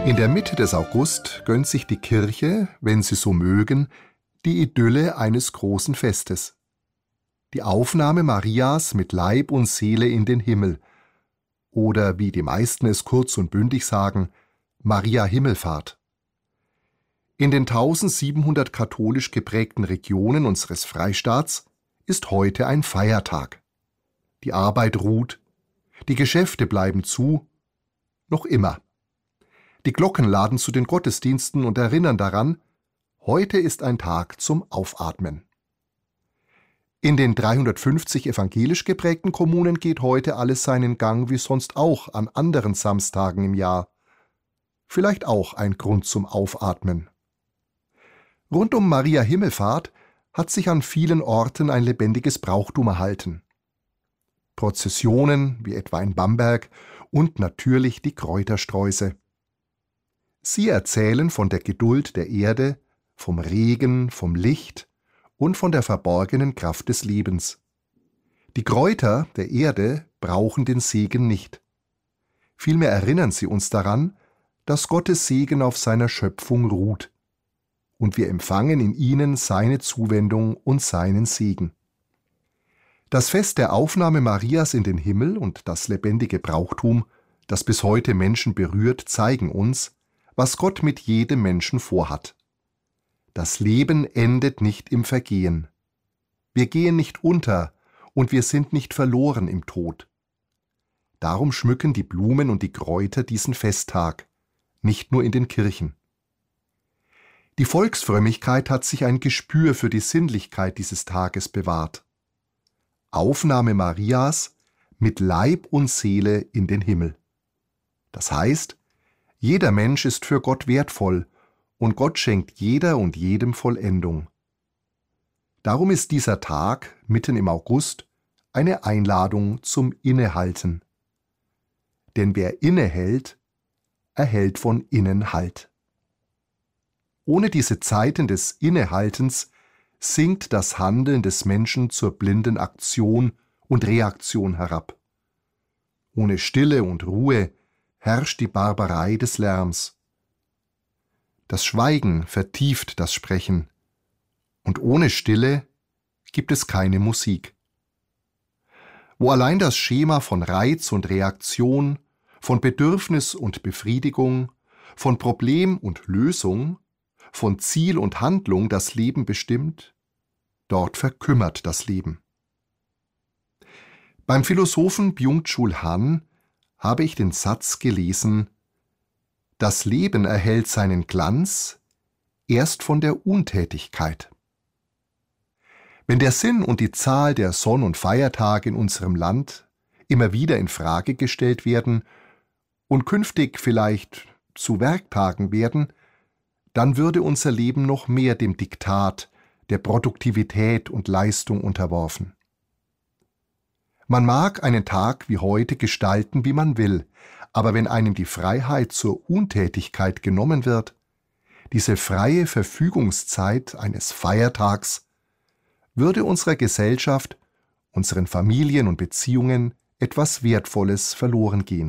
In der Mitte des August gönnt sich die Kirche, wenn Sie so mögen, die Idylle eines großen Festes. Die Aufnahme Marias mit Leib und Seele in den Himmel. Oder wie die meisten es kurz und bündig sagen, Maria Himmelfahrt. In den 1700 katholisch geprägten Regionen unseres Freistaats ist heute ein Feiertag. Die Arbeit ruht, die Geschäfte bleiben zu, noch immer. Die Glocken laden zu den Gottesdiensten und erinnern daran, heute ist ein Tag zum Aufatmen. In den 350 evangelisch geprägten Kommunen geht heute alles seinen Gang wie sonst auch an anderen Samstagen im Jahr. Vielleicht auch ein Grund zum Aufatmen. Rund um Maria Himmelfahrt hat sich an vielen Orten ein lebendiges Brauchtum erhalten. Prozessionen, wie etwa in Bamberg, und natürlich die Kräutersträuße. Sie erzählen von der Geduld der Erde, vom Regen, vom Licht und von der verborgenen Kraft des Lebens. Die Kräuter der Erde brauchen den Segen nicht. Vielmehr erinnern sie uns daran, dass Gottes Segen auf seiner Schöpfung ruht. Und wir empfangen in ihnen seine Zuwendung und seinen Segen. Das Fest der Aufnahme Marias in den Himmel und das lebendige Brauchtum, das bis heute Menschen berührt, zeigen uns, was Gott mit jedem Menschen vorhat. Das Leben endet nicht im Vergehen. Wir gehen nicht unter und wir sind nicht verloren im Tod. Darum schmücken die Blumen und die Kräuter diesen Festtag, nicht nur in den Kirchen. Die Volksfrömmigkeit hat sich ein Gespür für die Sinnlichkeit dieses Tages bewahrt. Aufnahme Marias mit Leib und Seele in den Himmel. Das heißt, jeder Mensch ist für Gott wertvoll und Gott schenkt jeder und jedem Vollendung. Darum ist dieser Tag, mitten im August, eine Einladung zum Innehalten. Denn wer innehält, erhält von innen Halt. Ohne diese Zeiten des Innehaltens sinkt das Handeln des Menschen zur blinden Aktion und Reaktion herab. Ohne Stille und Ruhe herrscht die Barbarei des Lärms. Das Schweigen vertieft das Sprechen, und ohne Stille gibt es keine Musik. Wo allein das Schema von Reiz und Reaktion, von Bedürfnis und Befriedigung, von Problem und Lösung, von Ziel und Handlung das Leben bestimmt, dort verkümmert das Leben. Beim Philosophen Byung-Chul Han habe ich den Satz gelesen: Das Leben erhält seinen Glanz erst von der Untätigkeit. Wenn der Sinn und die Zahl der Sonn- und Feiertage in unserem Land immer wieder in Frage gestellt werden und künftig vielleicht zu Werktagen werden, dann würde unser Leben noch mehr dem Diktat der Produktivität und Leistung unterworfen. Man mag einen Tag wie heute gestalten, wie man will, aber wenn einem die Freiheit zur Untätigkeit genommen wird, diese freie Verfügungszeit eines Feiertags, würde unserer Gesellschaft, unseren Familien und Beziehungen etwas Wertvolles verloren gehen.